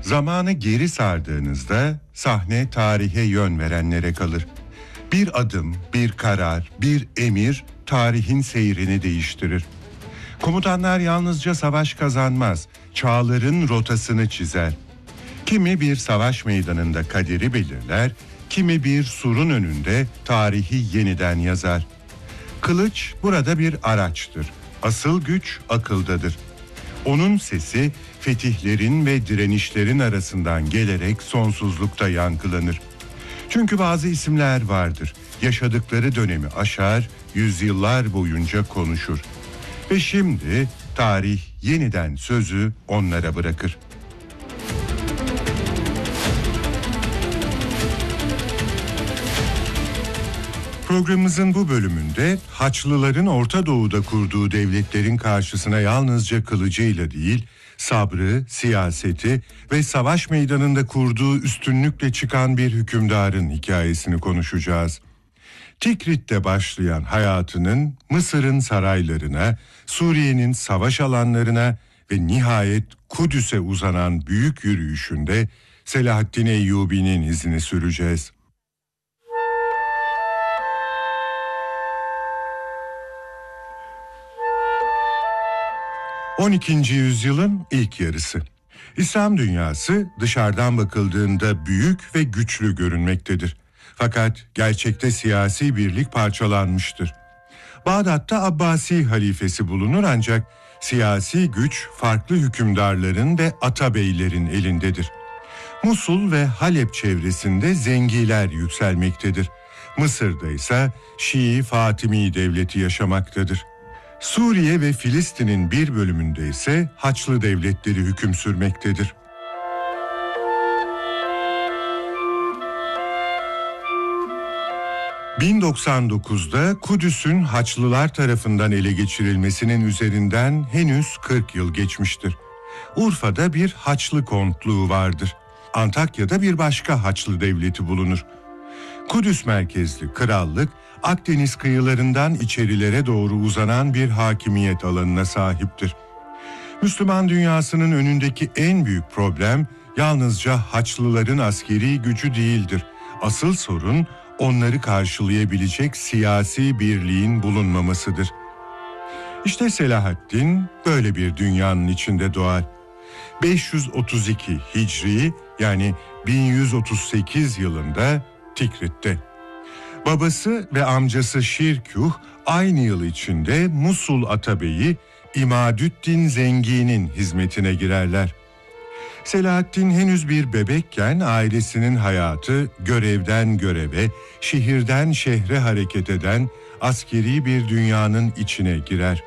Zamanı geri sardığınızda sahne tarihe yön verenlere kalır. Bir adım, bir karar, bir emir tarihin seyrini değiştirir. Komutanlar yalnızca savaş kazanmaz, çağların rotasını çizer. Kimi bir savaş meydanında kaderi belirler, kimi bir surun önünde tarihi yeniden yazar. Kılıç burada bir araçtır. Asıl güç akıldadır. Onun sesi fetihlerin ve direnişlerin arasından gelerek sonsuzlukta yankılanır. Çünkü bazı isimler vardır. Yaşadıkları dönemi aşar, yüzyıllar boyunca konuşur. Ve şimdi tarih yeniden sözü onlara bırakır. Programımızın bu bölümünde Haçlıların Orta Doğu'da kurduğu devletlerin karşısına yalnızca kılıcıyla değil, sabrı, siyaseti ve savaş meydanında kurduğu üstünlükle çıkan bir hükümdarın hikayesini konuşacağız. Tikrit'te başlayan hayatının Mısır'ın saraylarına, Suriye'nin savaş alanlarına ve nihayet Kudüs'e uzanan büyük yürüyüşünde Selahaddin Eyyubi'nin izini süreceğiz. 12. yüzyılın ilk yarısı. İslam dünyası dışarıdan bakıldığında büyük ve güçlü görünmektedir. Fakat gerçekte siyasi birlik parçalanmıştır. Bağdat'ta Abbasi halifesi bulunur ancak siyasi güç farklı hükümdarların ve atabeylerin elindedir. Musul ve Halep çevresinde Zengiler yükselmektedir. Mısır'da ise Şii Fatimi devleti yaşamaktadır. Suriye ve Filistin'in bir bölümünde ise Haçlı devletleri hüküm sürmektedir. ...1099'da Kudüs'ün Haçlılar tarafından ele geçirilmesinin üzerinden henüz 40 yıl geçmiştir. Urfa'da bir Haçlı kontluğu vardır. Antakya'da bir başka Haçlı devleti bulunur. Kudüs merkezli krallık, Akdeniz kıyılarından içerilere doğru uzanan bir hakimiyet alanına sahiptir. Müslüman dünyasının önündeki en büyük problem yalnızca Haçlıların askeri gücü değildir. Asıl sorun onları karşılayabilecek siyasi birliğin bulunmamasıdır. İşte Selahaddin böyle bir dünyanın içinde doğar. 532 Hicri yani 1138 yılında Tikrit'te. Babası ve amcası Şirkuh aynı yıl içinde Musul Atabeyi İmadüddin Zengi'nin hizmetine girerler. Selahaddin henüz bir bebekken ailesinin hayatı görevden göreve, şehirden şehre hareket eden askeri bir dünyanın içine girer.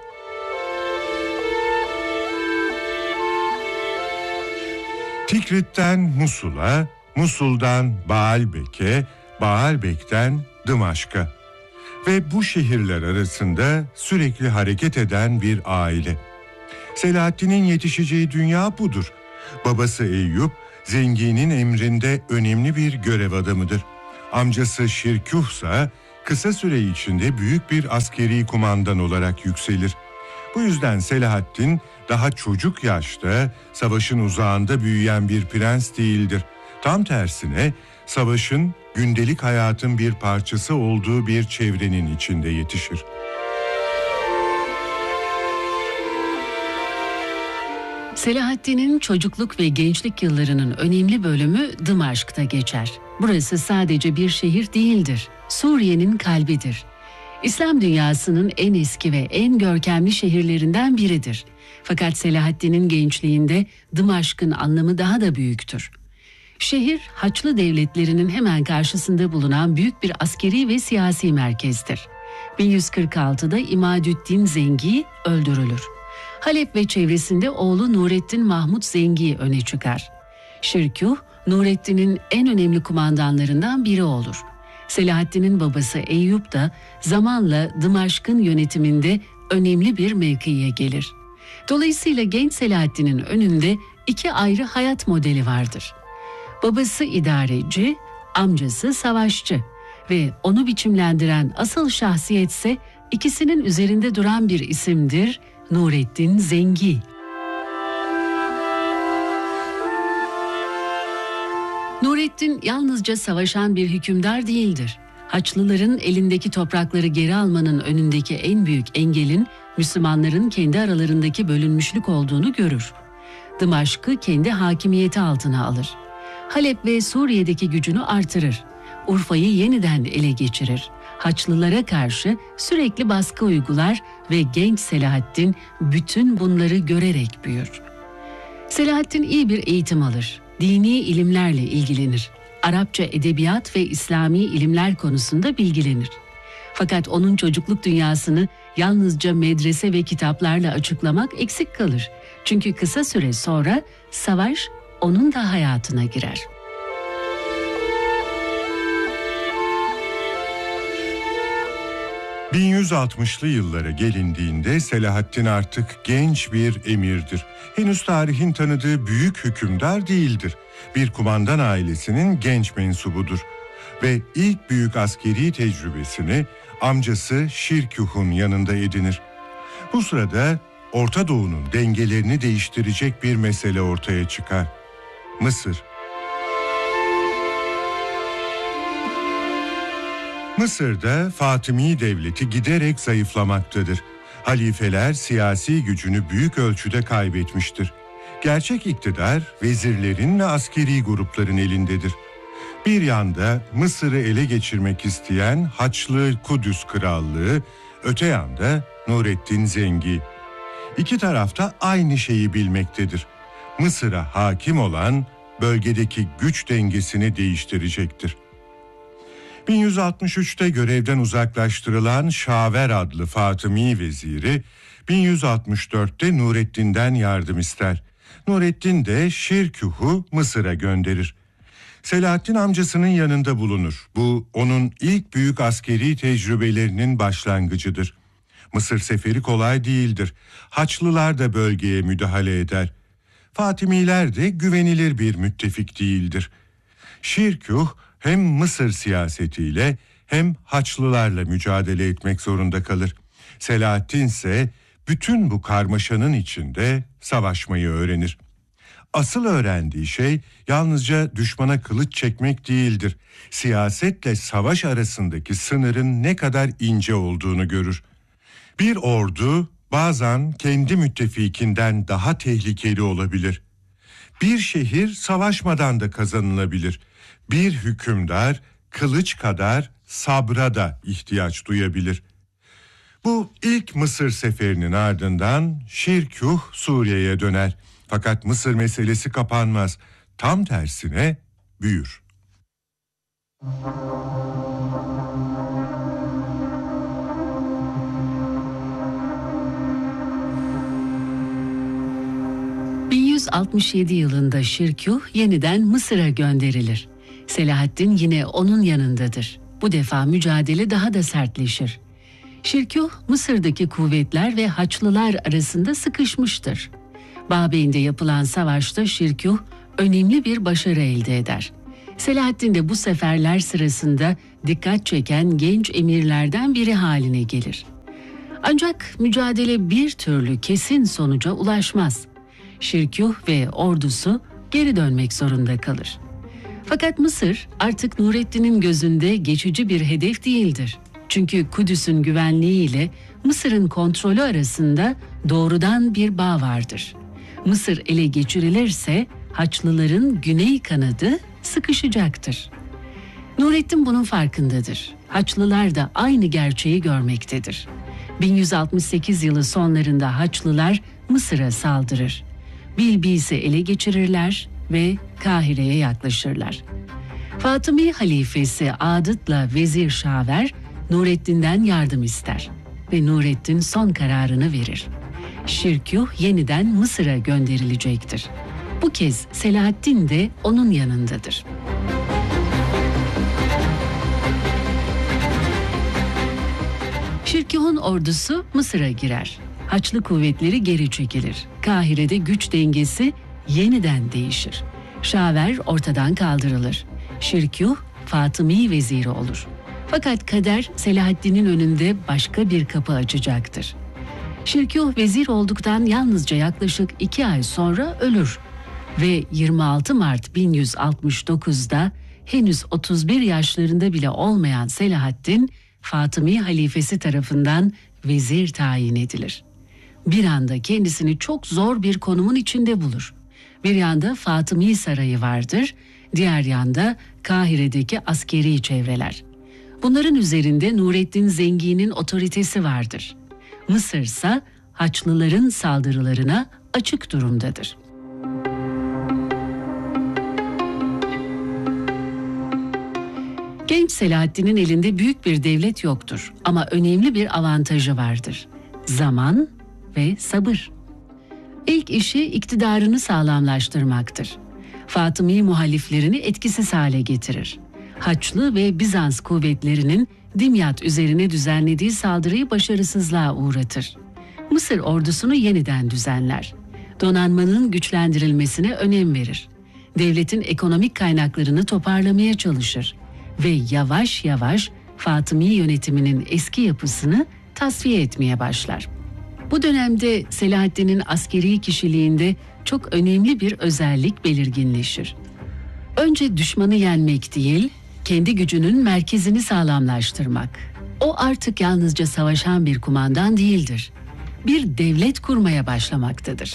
Tikrit'ten Musul'a, Musul'dan Baalbek'e, Baalbek'ten Dımaşk'a ve bu şehirler arasında sürekli hareket eden bir aile. Selahaddin'in yetişeceği dünya budur. Babası Eyüp, Zengi'nin emrinde önemli bir görev adamıdır. Amcası Şirkuh ise kısa süre içinde büyük bir askeri kumandan olarak yükselir. Bu yüzden Selahaddin daha çocuk yaşta savaşın uzağında büyüyen bir prens değildir. Tam tersine savaşın gündelik hayatın bir parçası olduğu bir çevrenin içinde yetişir. Selahaddin'in çocukluk ve gençlik yıllarının önemli bölümü Dımaşk'ta geçer. Burası sadece bir şehir değildir, Suriye'nin kalbidir. İslam dünyasının en eski ve en görkemli şehirlerinden biridir. Fakat Selahaddin'in gençliğinde Dımaşk'ın anlamı daha da büyüktür. Şehir, Haçlı devletlerinin hemen karşısında bulunan büyük bir askeri ve siyasi merkezdir. 1146'da İmadüddin Zengi öldürülür. Halep ve çevresinde oğlu Nurettin Mahmud Zengi öne çıkar. Şirkuh, Nurettin'in en önemli kumandanlarından biri olur. Selahaddin'in babası Eyüp da zamanla Dımaşk'ın yönetiminde önemli bir mevkiye gelir. Dolayısıyla genç Selahaddin'in önünde iki ayrı hayat modeli vardır. Babası idareci, amcası savaşçı ve onu biçimlendiren asıl şahsiyetse ikisinin üzerinde duran bir isimdir, Nurettin Zengi. Nurettin yalnızca savaşan bir hükümdar değildir. Haçlıların elindeki toprakları geri almanın önündeki en büyük engelin Müslümanların kendi aralarındaki bölünmüşlük olduğunu görür. Dımaşk'ı kendi hakimiyeti altına alır. Halep ve Suriye'deki gücünü artırır. Urfa'yı yeniden ele geçirir. Haçlılara karşı sürekli baskı uygular ve genç Selahaddin bütün bunları görerek büyür. Selahaddin iyi bir eğitim alır. Dini ilimlerle ilgilenir. Arapça edebiyat ve İslami ilimler konusunda bilgilenir. Fakat onun çocukluk dünyasını yalnızca medrese ve kitaplarla açıklamak eksik kalır. Çünkü kısa süre sonra savaş onun da hayatına girer. ...1160'lı yıllara gelindiğinde Selahaddin artık genç bir emirdir. Henüz tarihin tanıdığı büyük hükümdar değildir. Bir kumandan ailesinin genç mensubudur. Ve ilk büyük askeri tecrübesini amcası Şirkuh'un yanında edinir. Bu sırada Orta Doğu'nun dengelerini değiştirecek bir mesele ortaya çıkar. Mısır. Mısır'da Fatimi Devleti giderek zayıflamaktadır. Halifeler siyasi gücünü büyük ölçüde kaybetmiştir. Gerçek iktidar vezirlerin ve askeri grupların elindedir. Bir yanda Mısır'ı ele geçirmek isteyen Haçlı Kudüs Krallığı, öte yanda Nurettin Zengi. İki tarafta aynı şeyi bilmektedir. Mısır'a hakim olan bölgedeki güç dengesini değiştirecektir. 1163'te görevden uzaklaştırılan Şaver adlı Fatımi veziri 1164'te Nurettin'den yardım ister. Nurettin de Şirkuh'u Mısır'a gönderir. Selahaddin amcasının yanında bulunur. Bu onun ilk büyük askeri tecrübelerinin başlangıcıdır. Mısır seferi kolay değildir. Haçlılar da bölgeye müdahale eder. Fatimiler de güvenilir bir müttefik değildir. Şirkuh hem Mısır siyasetiyle hem Haçlılarla mücadele etmek zorunda kalır. Selahaddin ise bütün bu karmaşanın içinde savaşmayı öğrenir. Asıl öğrendiği şey yalnızca düşmana kılıç çekmek değildir. Siyasetle savaş arasındaki sınırın ne kadar ince olduğunu görür. Bir ordu bazen kendi müttefikinden daha tehlikeli olabilir. Bir şehir savaşmadan da kazanılabilir. Bir hükümdar kılıç kadar sabra da ihtiyaç duyabilir. Bu ilk Mısır seferinin ardından Şirkuh Suriye'ye döner. Fakat Mısır meselesi kapanmaz. Tam tersine büyür. ...1167 yılında Şirkuh yeniden Mısır'a gönderilir. Selahaddin yine onun yanındadır. Bu defa mücadele daha da sertleşir. Şirkuh, Mısır'daki kuvvetler ve Haçlılar arasında sıkışmıştır. Babeyn'de yapılan savaşta Şirkuh önemli bir başarı elde eder. Selahaddin de bu seferler sırasında dikkat çeken genç emirlerden biri haline gelir. Ancak mücadele bir türlü kesin sonuca ulaşmaz. Şirkuh ve ordusu geri dönmek zorunda kalır. Fakat Mısır artık Nurettin'in gözünde geçici bir hedef değildir. Çünkü Kudüs'ün güvenliğiyle Mısır'ın kontrolü arasında doğrudan bir bağ vardır. Mısır ele geçirilirse Haçlıların güney kanadı sıkışacaktır. Nurettin bunun farkındadır. Haçlılar da aynı gerçeği görmektedir. 1168 yılı sonlarında Haçlılar Mısır'a saldırır. Bilbis'i ele geçirirler ve Kahire'ye yaklaşırlar. Fatımi halifesi Adıt'la Vezir Şaver Nurettin'den yardım ister ve Nurettin son kararını verir. Şirkuh yeniden Mısır'a gönderilecektir. Bu kez Selahaddin de onun yanındadır. Şirkuh'un ordusu Mısır'a girer. Haçlı kuvvetleri geri çekilir. Kahire'de güç dengesi yeniden değişir. Şaver ortadan kaldırılır. Şirkuh Fatımi veziri olur. Fakat kader Selahaddin'in önünde başka bir kapı açacaktır. Şirkuh vezir olduktan yalnızca yaklaşık 2 ay sonra ölür. Ve 26 Mart 1169'da henüz 31 yaşlarında bile olmayan Selahaddin, Fatımi halifesi tarafından vezir tayin edilir. Bir anda kendisini çok zor bir konumun içinde bulur. Bir yanda Fatımi Sarayı vardır, diğer yanda Kahire'deki askeri çevreler. Bunların üzerinde Nureddin Zengi'nin otoritesi vardır. Mısır ise Haçlıların saldırılarına açık durumdadır. Genç Selahaddin'in elinde büyük bir devlet yoktur ama önemli bir avantajı vardır: zaman ve sabır. İlk işi iktidarını sağlamlaştırmaktır. Fatımi muhaliflerini etkisiz hale getirir. Haçlı ve Bizans kuvvetlerinin Dimyat üzerine düzenlediği saldırıyı başarısızlığa uğratır. Mısır ordusunu yeniden düzenler. Donanmanın güçlendirilmesine önem verir. Devletin ekonomik kaynaklarını toparlamaya çalışır ve yavaş yavaş Fatımi yönetiminin eski yapısını tasfiye etmeye başlar. Bu dönemde Selahaddin'in askeri kişiliğinde çok önemli bir özellik belirginleşir. Önce düşmanı yenmek değil, kendi gücünün merkezini sağlamlaştırmak. O artık yalnızca savaşan bir kumandan değildir. Bir devlet kurmaya başlamaktadır.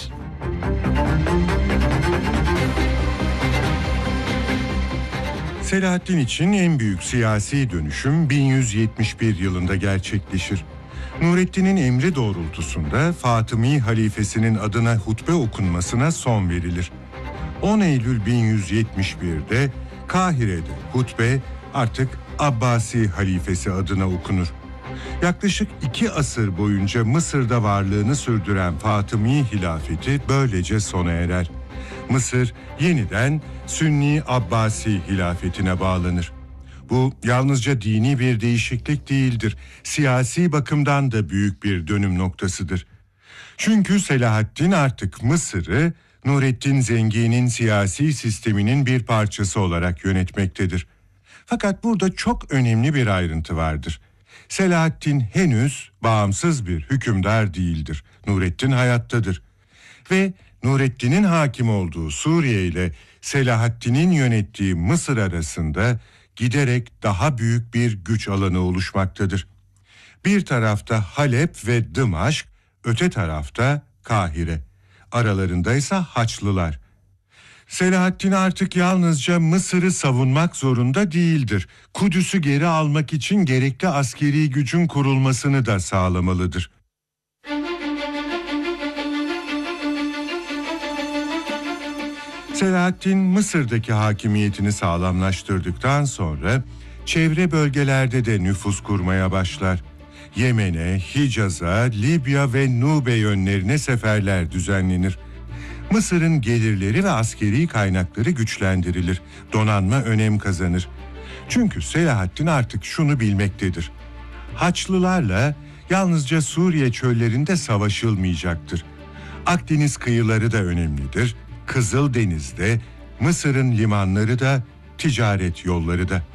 Selahaddin için en büyük siyasi dönüşüm 1171 yılında gerçekleşir. Nureddin'in emri doğrultusunda Fatımi halifesinin adına hutbe okunmasına son verilir. 10 Eylül 1171'de Kahire'de hutbe artık Abbasi halifesi adına okunur. Yaklaşık 2 asır boyunca Mısır'da varlığını sürdüren Fatımi hilafeti böylece sona erer. Mısır yeniden Sünni Abbasi hilafetine bağlanır. Bu yalnızca dini bir değişiklik değildir, siyasi bakımdan da büyük bir dönüm noktasıdır. Çünkü Selahaddin artık Mısır'ı Nureddin Zengi'nin siyasi sisteminin bir parçası olarak yönetmektedir. Fakat burada çok önemli bir ayrıntı vardır. Selahaddin henüz bağımsız bir hükümdar değildir. Nureddin hayattadır. Ve Nureddin'in hakim olduğu Suriye ile Selahaddin'in yönettiği Mısır arasında giderek daha büyük bir güç alanı oluşmaktadır. Bir tarafta Halep ve Dımaşk, öte tarafta Kahire. Aralarında ise Haçlılar. Selahaddin artık yalnızca Mısır'ı savunmak zorunda değildir. Kudüs'ü geri almak için gerekli askeri gücün kurulmasını da sağlamalıdır. Selahaddin Mısır'daki hakimiyetini sağlamlaştırdıktan sonra çevre bölgelerde de nüfus kurmaya başlar. Yemen'e, Hicaz'a, Libya ve Nube yönlerine seferler düzenlenir. Mısır'ın gelirleri ve askeri kaynakları güçlendirilir, donanma önem kazanır. Çünkü Selahaddin artık şunu bilmektedir: Haçlılarla yalnızca Suriye çöllerinde savaşılmayacaktır. Akdeniz kıyıları da önemlidir. Kızıldeniz'de, Mısır'ın limanları da, ticaret yolları da.